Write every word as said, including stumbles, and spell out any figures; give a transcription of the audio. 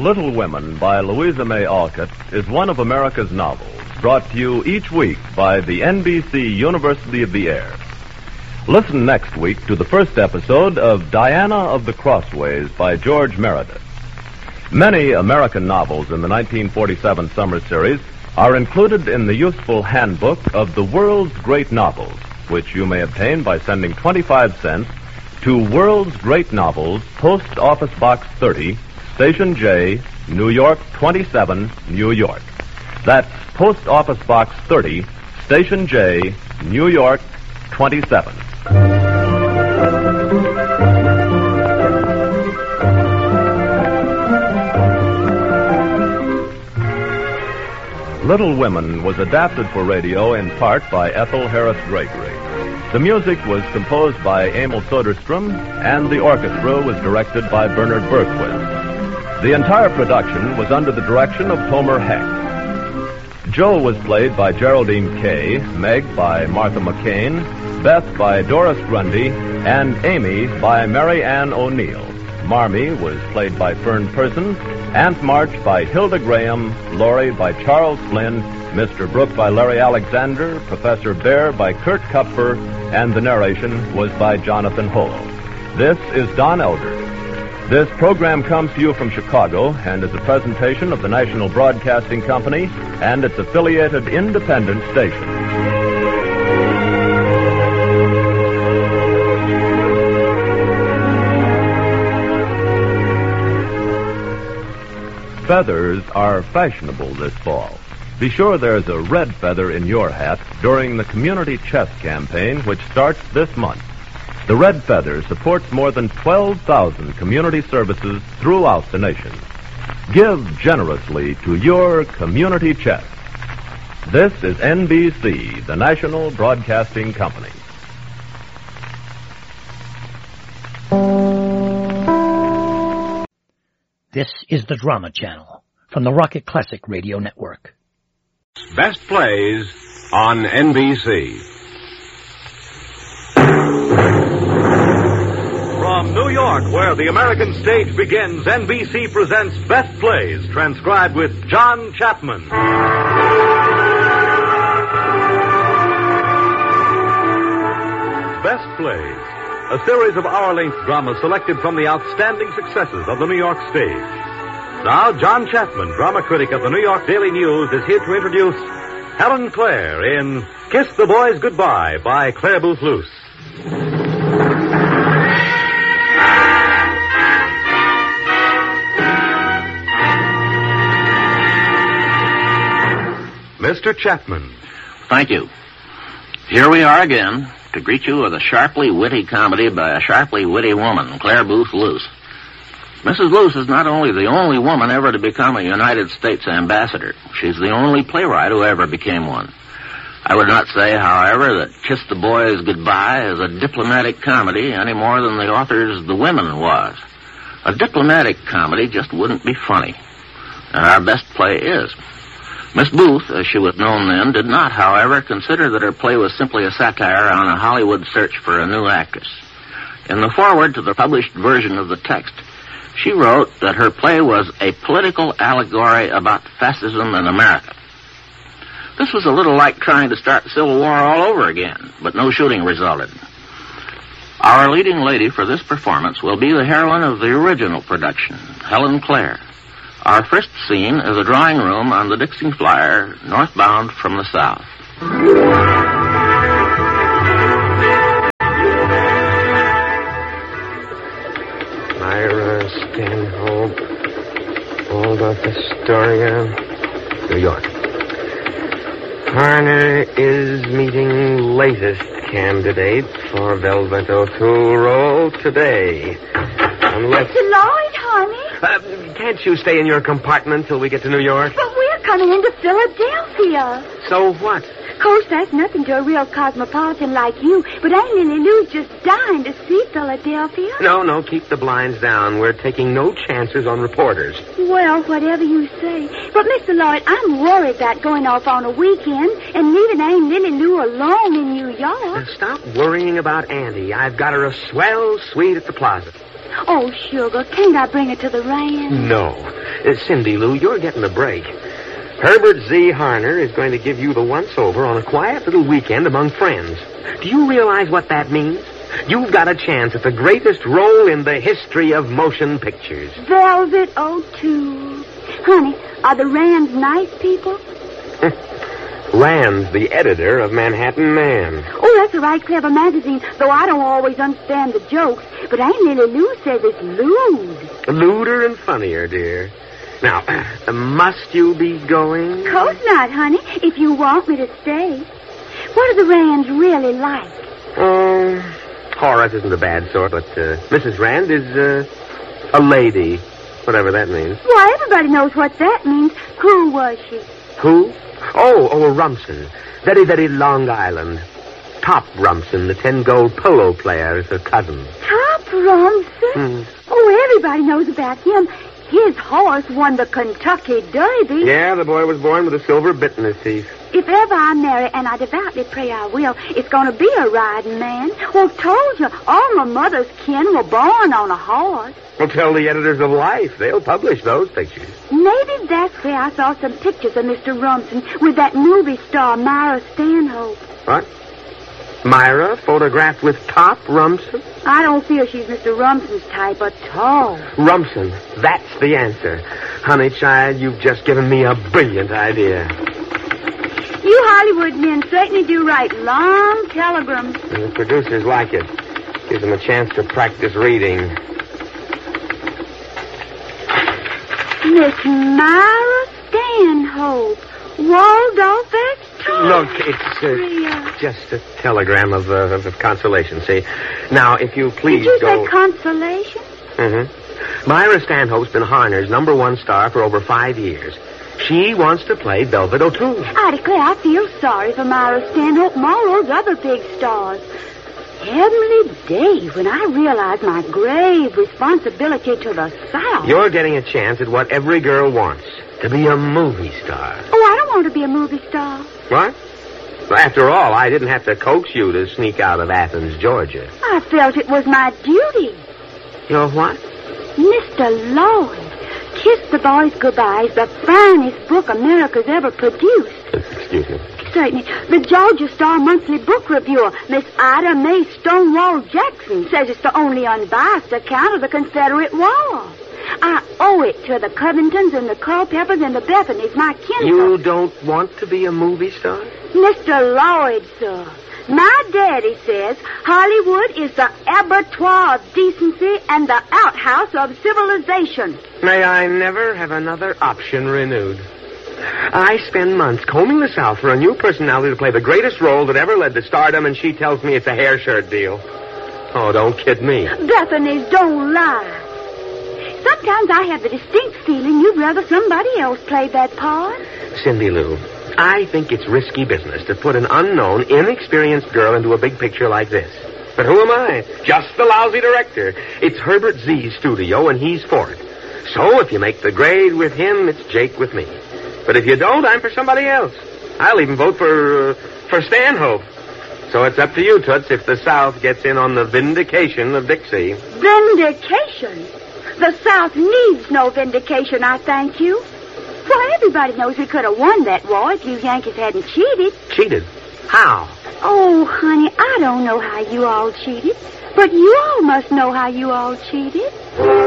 Little Women by Louisa May Alcott is one of America's novels, brought to you each week by the N B C University of the Air. Listen next week to the first episode of Diana of the Crossways by George Meredith. Many American novels in the nineteen forty-seven summer series are included in the useful handbook of the World's Great Novels, which you may obtain by sending twenty-five cents to World's Great Novels, Post Office Box thirty, Station J, New York twenty-seven, New York. That's Post Office Box thirty, Station J, New York twenty-seven. Little Women was adapted for radio in part by Ethel Harris Gregory. The music was composed by Emil Soderstrom, and the orchestra was directed by Bernard Bergquist. The entire production was under the direction of Homer Heck. Joe was played by Geraldine Kay, Meg by Martha McCain, Beth by Doris Grundy, and Amy by Mary Ann O'Neill. Marmee was played by Fern Persons, Aunt March by Hilda Graham, Laurie by Charles Flynn, Mister Brooke by Larry Alexander, Professor Bear by Kurt Kupfer, and the narration was by Jonathan Holo. This is Don Elder. This program comes to you from Chicago and is a presentation of the National Broadcasting Company and its affiliated independent stations. Feathers are fashionable this fall. Be sure there's a red feather in your hat during the Community Chess Campaign, which starts this month. The red feather supports more than twelve thousand community services throughout the nation. Give generously to your Community Chest. This is N B C, the National Broadcasting Company. This is the Drama Channel from the Rocket Classic Radio Network. Best Plays on N B C. From New York, where the American stage begins, N B C presents Best Plays, transcribed with John Chapman. Best Plays, a series of hour-length dramas selected from the outstanding successes of the New York stage. Now, John Chapman, drama critic of the New York Daily News, is here to introduce Helen Clare in Kiss the Boys Goodbye by Clare Boothe Luce. Mister Chapman. Thank you. Here we are again to greet you with a sharply witty comedy by a sharply witty woman, Clare Boothe Luce. Missus Luce is not only the only woman ever to become a United States ambassador, she's the only playwright who ever became one. I would not say, however, that Kiss the Boys Goodbye is a diplomatic comedy any more than the author's The Women was. A diplomatic comedy just wouldn't be funny. And our best play is. Miss Booth, as she was known then, did not, however, consider that her play was simply a satire on a Hollywood search for a new actress. In the foreword to the published version of the text, she wrote that her play was a political allegory about fascism in America. This was a little like trying to start the Civil War all over again, but no shooting resulted. Our leading lady for this performance will be the heroine of the original production, Helen Clare. Our first scene is a drawing room on the Dixie Flyer, northbound from the south. Myra Stanhope, Old Astoria, New York. Harner is meeting latest candidate for Velvet O'Toole role today. Unless... Mister Lloyd, honey. Uh, can't you stay in your compartment till we get to New York? But we're coming into Philadelphia. So what? Of course, that's nothing to a real cosmopolitan like you, but Aunt Lily Lou's just dying to see Philadelphia. No, no, keep the blinds down. We're taking no chances on reporters. Well, whatever you say. But, Mister Lloyd, I'm worried about going off on a weekend and leaving Aunt Lily Lou alone in New York. Now, stop worrying about Auntie. I've got her a swell suite at the Plaza. Oh, sugar, can't I bring her to the ranch? No. Uh, Cindy Lou, you're getting a break. Herbert Z. Harner is going to give you the once-over on a quiet little weekend among friends. Do you realize what that means? You've got a chance at the greatest role in the history of motion pictures. Velvet oh two. Honey, are the Rands nice people? Rand's the editor of Manhattan Man. Oh, that's a right clever magazine, though I don't always understand the jokes. But Aunt Lily Lou says it's lewd. Lewder and funnier, dear. Now, uh, must you be going? Of course not, honey, if you want me to stay. What are the Rands really like? Oh, Horace isn't a bad sort, but uh, Missus Rand is uh, a lady, whatever that means. Why, everybody knows what that means. Who was she? Who? Oh, oh, Rumson. Very, very Long Island. Top Rumson, the ten-gold polo player, is her cousin. Top Rumson? Hmm. Oh, everybody knows about him. His horse won the Kentucky Derby. Yeah, the boy was born with a silver bit in his teeth. If ever I marry, and I devoutly pray I will, it's going to be a riding man. Well, told you, all my mother's kin were born on a horse. Well, tell the editors of Life. They'll publish those pictures. Maybe that's where I saw some pictures of Mister Rumson with that movie star, Myra Stanhope. What? Myra photographed with Top Rumson? I don't feel she's Mister Rumson's type at all. Rumson. That's the answer. Honey, child, you've just given me a brilliant idea. You Hollywood men certainly do write long telegrams. And the producers like it. Gives them a chance to practice reading. Miss Myra Stanhope. Waldorf Astoria. Look, it's uh, just a telegram of, uh, of, of consolation, see? Now, if you please Did you go... say consolation? Mm-hmm. Myra Stanhope's been Harner's number one star for over five years. She wants to play Velvet oh two. I declare I feel sorry for Myra Stanhope and all those other big stars. Heavenly days, when I realize my grave responsibility to the South. You're getting a chance at what every girl wants, to be a movie star. Oh, I don't want to be a movie star. What? Well, after all, I didn't have to coax you to sneak out of Athens, Georgia. I felt it was my duty. Your what? Mister Lloyd, Kiss the Boys Goodbye is the finest book America's ever produced. Excuse me. Certainly. The Georgia Star Monthly Book Reviewer, Miss Ida Mae Stonewall Jackson, says it's the only unbiased account of the Confederate War. I owe it to the Covingtons and the Culpepers and the Bethany's, my kinfolk. You don't want to be a movie star? Mister Lloyd, sir. My daddy says Hollywood is the abattoir of decency and the outhouse of civilization. May I never have another option renewed. I spend months combing the South for a new personality to play the greatest role that ever led to stardom, and she tells me it's a hair shirt deal. Oh, don't kid me. Bethany's, don't lie. Sometimes I have the distinct feeling you'd rather somebody else played that part. Cindy Lou, I think it's risky business to put an unknown, inexperienced girl into a big picture like this. But who am I? Just the lousy director. It's Herbert Z's studio, and he's for it. So if you make the grade with him, it's Jake with me. But if you don't, I'm for somebody else. I'll even vote for uh, for Stanhope. So it's up to you, Toots, if the South gets in on the vindication of Dixie. Vindication? The South needs no vindication, I thank you. Why, everybody knows we could have won that war if you Yankees hadn't cheated. Cheated? How? Oh, honey, I don't know how you all cheated. But you all must know how you all cheated.